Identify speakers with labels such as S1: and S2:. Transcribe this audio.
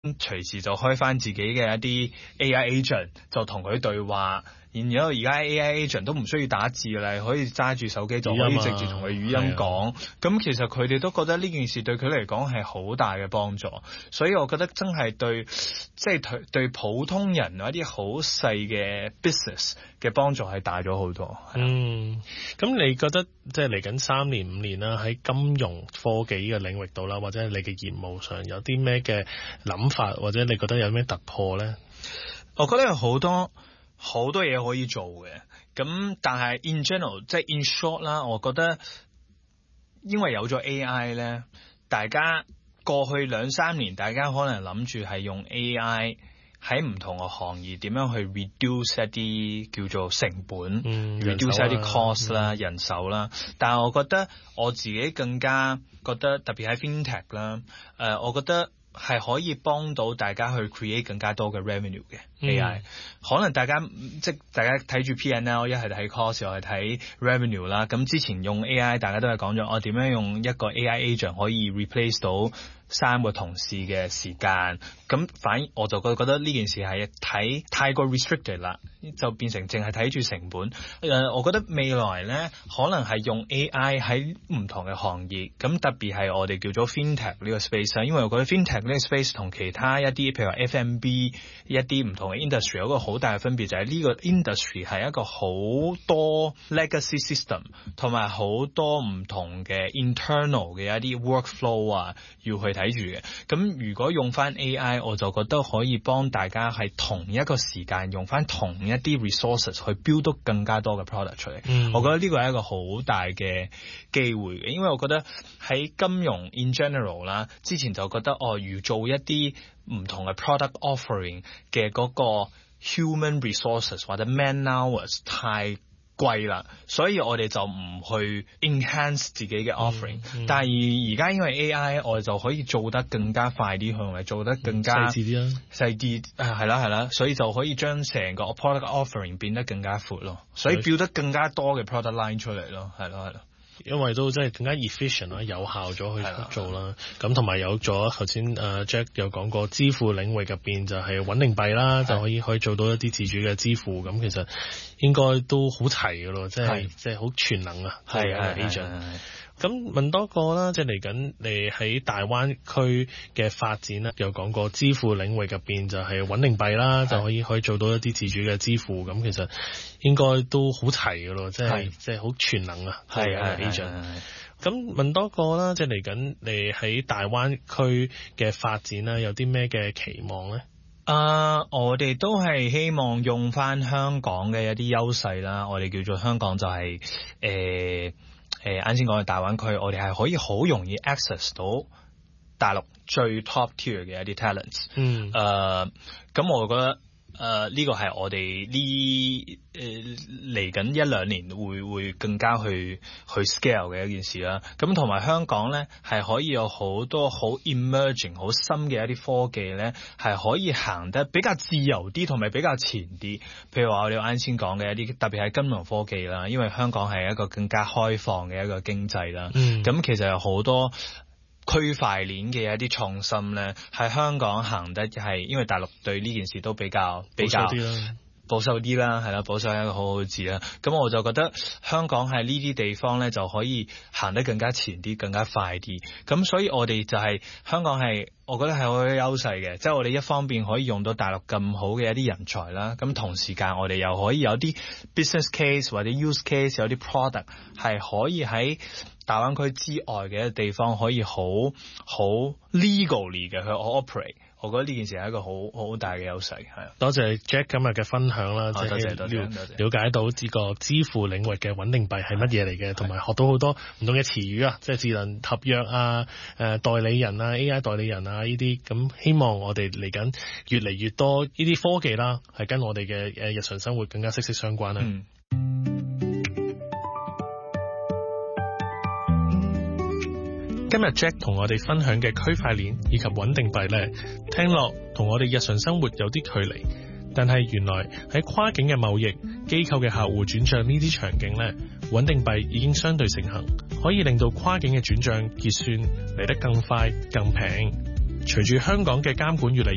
S1: 隨時就開翻自己嘅一啲 AI agent， 就同佢對話。然後而家 AI agent 都唔需要打字啦，可以揸住手機就可以直接同佢語音講。咁其實佢哋都覺得呢件事對佢嚟講係好大嘅幫助，所以我覺得真係對即係對普通人一啲好細嘅 business 嘅幫助係大咗好多。
S2: 咁你覺得即係嚟緊3年5年啦，喺金融科技嘅領域度啦，或者係你嘅業務上有啲咩嘅諗法，或者你覺得有咩突破咧？
S1: 我覺得有好多嘢可以做嘅，咁但係 in general 即係 in short 啦，我覺得因為有咗 AI 咧，大家過去2-3年大家可能諗住係用 AI 喺唔同嘅行業點樣去 reduce 一啲叫做成本，reduce 一啲 cost 啦，人手啦，但係我覺得我自己更加覺得特別喺 fintech 啦，我覺得係可以幫到大家去 create 更加多嘅 revenue 嘅 AI，可能大家睇住 P&L， 一係睇 cost， 又係睇 revenue 啦。咁之前用 AI， 大家都係講咗，我點樣用一個 AI agent 可以 replace 到3個同事嘅時間。咁反而我就覺得呢件事係太過 restricted 啦，就變成淨係睇住成本。我覺得未來咧可能係用 AI 喺唔同嘅行業，咁特別係我哋叫做 fintech 呢個 space， 因為我覺得 fintech 呢個 space 同其他一啲譬如話 F&B 一啲唔同嘅 industry 有一個好大嘅分別，就係呢個 industry 係一個好多 legacy system 同埋好多唔同嘅 internal 嘅一啲 workflow 啊要去睇住嘅。咁如果用翻 AI， 我就覺得可以幫大家係同一個時間用翻同一啲 resources 去 build 到更加多嘅 product 出嚟。我覺得呢個係一個好大嘅機會嘅，因為我覺得喺金融 in general 啦，之前就覺得如做一啲唔同嘅 product offering 嘅嗰個 human resources 或者 man hours 太貴啦，所以我哋就唔去 enhance 自己嘅 offering。但係而家因為 AI， 我哋就可以做得更加快啲，同埋做得更加細緻啲啦，細啲係啦，所以就可以將成個 product offering 變得更加闊咯，所以 build 得更加多嘅 product line 出嚟咯，係咯。
S2: 因為都真係更加 efficient 啦，有效咗去做啦。咁同埋有咗頭先Jack 有講過支付領域入邊就係穩定幣啦，就可以做到一啲自主嘅支付。咁其實應該都好齊㗎咯，即係好全能啊。咁問多個啦，即係嚟緊你喺大灣區嘅發展啦，有講過支付領域入邊就係穩定幣啦，就可以做到一啲自主嘅支付。咁其實應該都好齊㗎咯，即係好全能啊。咁問多個啦，即係嚟緊你喺大灣區嘅發展啦，有啲咩嘅期望咧？
S1: 我哋都係希望用翻香港嘅一啲優勢啦，我哋叫做香港就係啱先講嘅大灣區，我哋係可以好容易 access 到大陸最 top tier 嘅一啲 talents。咁我覺得呢個係我哋嚟緊1-2年會更加去 scale 嘅一件事啦。咁同埋香港咧係可以有好多好 emerging 好深嘅一啲科技咧，係可以行得比較自由啲，同埋比較前啲。譬如話我哋啱先講嘅一啲，特別係金融科技啦，因為香港係一個更加開放嘅一個經濟啦。咁其實有好多區塊鏈嘅一啲創新咧，喺香港行得係，因為大陸對呢件事都比較保守啲啦，係啦，保守係一個好好嘅字啦。咁我就覺得香港喺呢啲地方咧就可以行得更加前啲，更加快啲。咁所以我哋就係香港係，我覺得係好有優勢嘅，即係我哋一方面可以用到大陸咁好嘅一啲人才啦，咁同時間我哋又可以有啲 business case 或者 use case， 有啲 product 係可以喺大灣區之外嘅地方可以好 legally 嘅去 operate。我覺得呢件事係一個好大嘅優勢，係。多謝 Jack 今日嘅分享啦，
S2: 多謝了解到呢個支付領域嘅穩定幣係乜嘢嚟嘅，同埋學到好多唔同嘅詞語啊，即係智能合約啊、代理人啊、AI 代理人啊呢啲。咁希望我哋嚟緊越嚟越多呢啲科技啦，係跟我哋嘅日常生活更加息息相關啦。今日 Jack 同我哋分享嘅區塊鏈以及穩定幣呢，聽落同我哋日常生活有啲距離，但係原來喺跨境嘅貿易、機構嘅客戶轉賬呢啲場景呢，穩定幣已經相對盛行，可以令到跨境嘅轉賬結算嚟得更快更平。隨住香港嘅監管越嚟